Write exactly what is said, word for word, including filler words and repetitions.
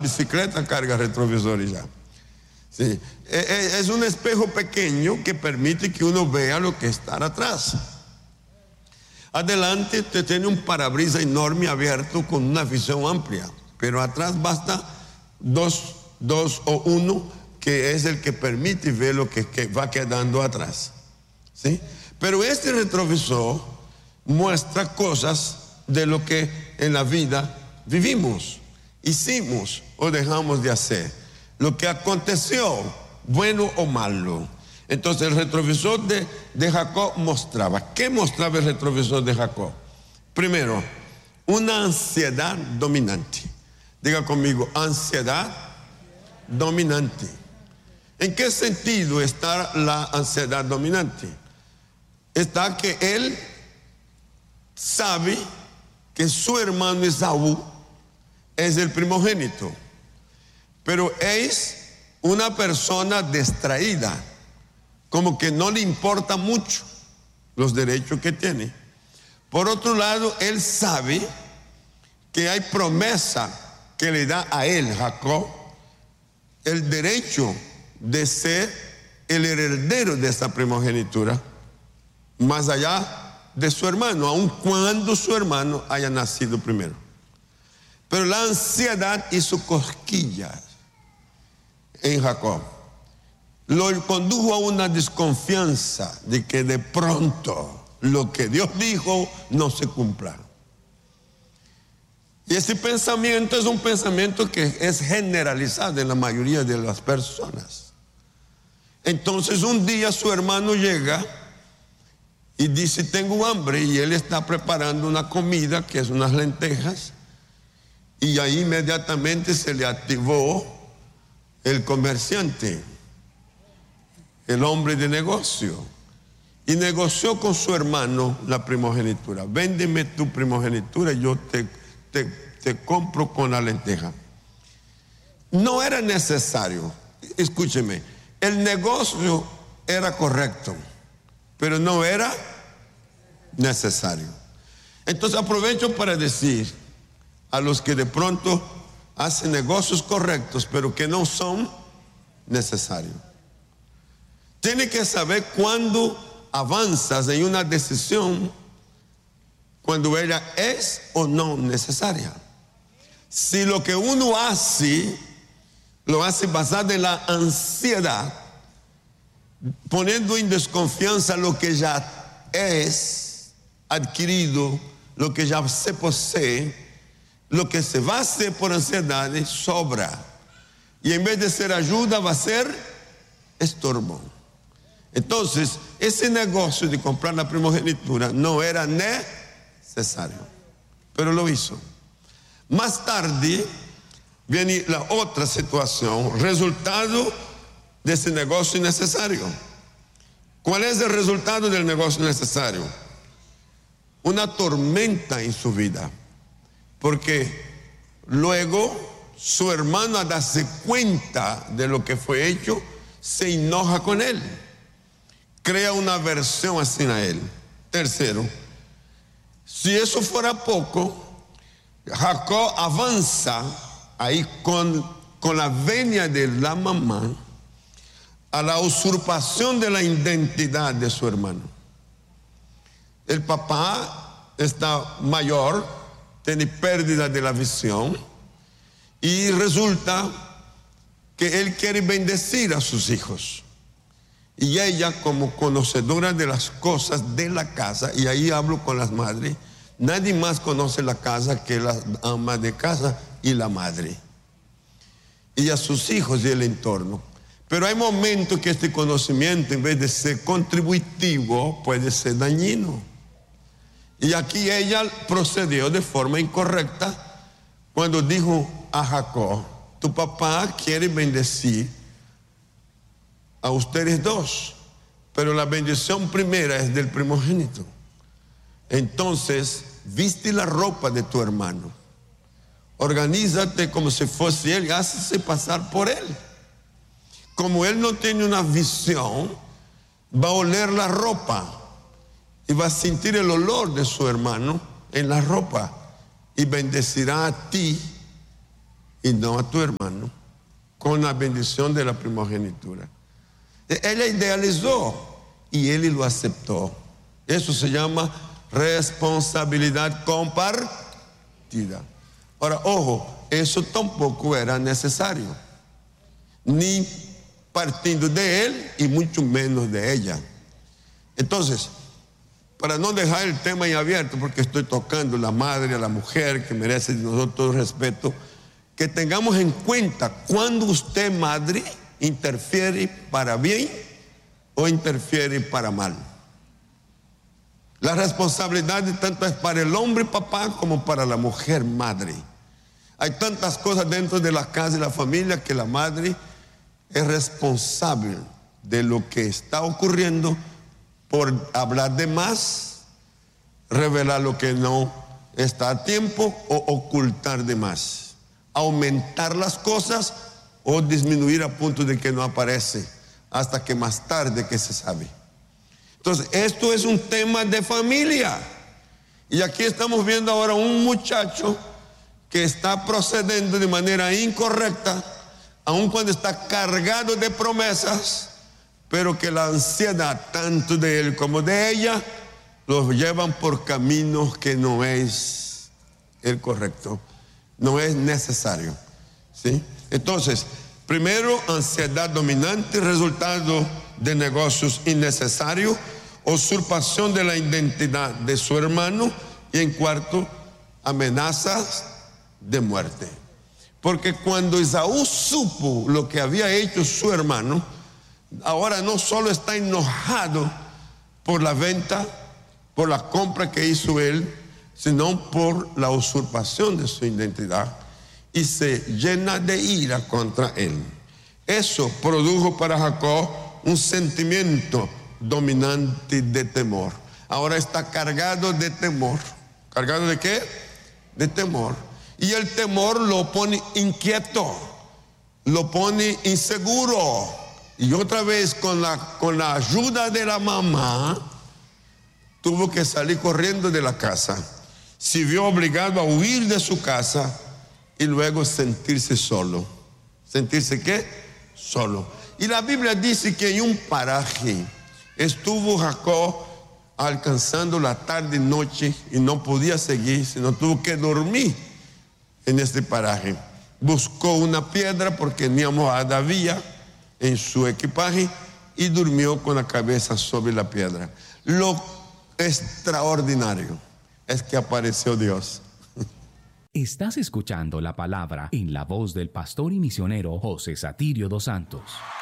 bicicleta carga retrovisores ya. Sí. Es un espejo pequeño que permite que uno vea lo que está atrás. Adelante te tiene un parabrisas enorme abierto con una visión amplia, pero atrás basta dos, dos o uno, que es el que permite ver lo que, que va quedando atrás. ¿Sí? Pero este retrovisor muestra cosas de lo que en la vida vivimos, hicimos o dejamos de hacer, lo que aconteció, bueno o malo. Entonces el retrovisor de, de Jacob mostraba. ¿Qué mostraba el retrovisor de Jacob? Primero, una ansiedad dominante. Diga conmigo, ansiedad dominante. ¿En qué sentido está la ansiedad dominante? Está que él sabe que su hermano Esaú es el primogénito, pero es una persona distraída, como que no le importa mucho los derechos que tiene. Por otro lado, él sabe que hay promesa que le da a él, Jacob, el derecho de ser el heredero de esta primogenitura, más allá de su hermano, aun cuando su hermano haya nacido primero. Pero la ansiedad hizo cosquillas en Jacob. Lo condujo a una desconfianza de que de pronto lo que Dios dijo no se cumpla. Y ese pensamiento es un pensamiento que es generalizado en la mayoría de las personas. Entonces un día su hermano llega y dice, tengo hambre, y él está preparando una comida que es unas lentejas, y ahí inmediatamente se le activó el comerciante, el hombre de negocio, y negoció con su hermano la primogenitura. Véndeme tu primogenitura y yo te, te, te compro con la lenteja. No era necesario, escúcheme, el negocio era correcto, pero no era necesario. Entonces aprovecho para decir a los que de pronto hacen negocios correctos, pero que no son necesarios. Tiene que saber cuándo avanzas en una decisión, cuando ella es o no necesaria. Si lo que uno hace, lo hace basado en la ansiedad, poniendo en desconfianza lo que ya es adquirido, lo que ya se posee, lo que se va a hacer por ansiedad sobra. Y en vez de ser ayuda, va a ser estorbo. Entonces, ese negocio de comprar la primogenitura no era necesario, pero lo hizo. Más tarde viene la otra situación, resultado de ese negocio innecesario. ¿Cuál es el resultado del negocio necesario? Una tormenta en su vida, porque luego su hermano, al darse cuenta de lo que fue hecho, se enoja con él, crea una aversión hacia él. Tercero, si eso fuera poco, Jacob avanza ahí con, con la venia de la mamá a la usurpación de la identidad de su hermano. El papá está mayor, tiene pérdida de la visión, y resulta que él quiere bendecir a sus hijos. Y ella, como conocedora de las cosas de la casa, y ahí hablo con las madres, nadie más conoce la casa que la ama de casa y la madre, y a sus hijos y el entorno. Pero hay momentos que este conocimiento, en vez de ser contributivo, puede ser dañino. Y aquí ella procedió de forma incorrecta cuando dijo a Jacob, tu papá quiere bendecir a ustedes dos, pero la bendición primera es del primogénito. Entonces, viste la ropa de tu hermano, organízate como si fuese él y hácese pasar por él. Como él no tiene una visión, va a oler la ropa y va a sentir el olor de su hermano en la ropa y bendecirá a ti y no a tu hermano, con la bendición de la primogenitura. Ella idealizó y él lo aceptó. Eso se llama responsabilidad compartida. Ahora, ojo, eso tampoco era necesario, ni partiendo de él y mucho menos de ella. Entonces, para no dejar el tema ahí abierto, porque estoy tocando a la madre, a la mujer, que merece de nosotros todo respeto, que tengamos en cuenta cuando usted, madre, interfiere para bien o interfiere para mal. La responsabilidad tanto es para el hombre papá como para la mujer madre. Hay tantas cosas dentro de la casa y la familia que la madre es responsable de lo que está ocurriendo por hablar de más, revelar lo que no está a tiempo o ocultar de más, aumentar las cosas o disminuir a punto de que no aparece hasta que más tarde que se sabe. Entonces, esto es un tema de familia. Y aquí estamos viendo ahora un muchacho que está procediendo de manera incorrecta, aun cuando está cargado de promesas, pero que la ansiedad, tanto de él como de ella, los llevan por caminos que no es el correcto, no es necesario, ¿sí? Entonces, primero, ansiedad dominante, resultado de negocios innecesarios, usurpación de la identidad de su hermano, y en cuarto, amenazas de muerte. Porque cuando Esaú supo lo que había hecho su hermano, ahora no solo está enojado por la venta, por la compra que hizo él, sino por la usurpación de su identidad, y se llena de ira contra él. Eso produjo para Jacob un sentimiento dominante de temor. Ahora está cargado de temor. ¿Cargado de qué? De temor. Y el temor lo pone inquieto, lo pone inseguro. Y otra vez con la, con la ayuda de la mamá, tuvo que salir corriendo de la casa. Se vio obligado a huir de su casa y luego sentirse solo. ¿Sentirse qué? Solo. Y la Biblia dice que en un paraje estuvo Jacob alcanzando la tarde y noche y no podía seguir, sino tuvo que dormir en este paraje. Buscó una piedra porque ni almohada había en su equipaje y durmió con la cabeza sobre la piedra. Lo extraordinario es que apareció Dios. Estás escuchando la palabra en la voz del pastor y misionero José Satirio dos Santos.